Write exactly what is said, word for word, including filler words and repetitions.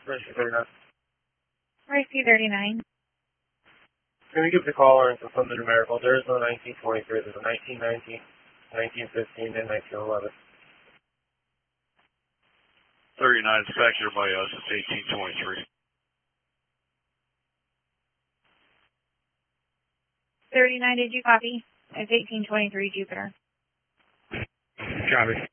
Register thirty-nine. Rescue thirty-nine. Can we give the caller and confirm the numerical? There is no nineteen twenty-three, there's a nineteen nineteen, nineteen fifteen, and nineteen eleven. thirty-nine is back here by us, it's eighteen twenty-three. thirty-nine, did you copy? It's eighteen twenty-three Jupiter. Copy.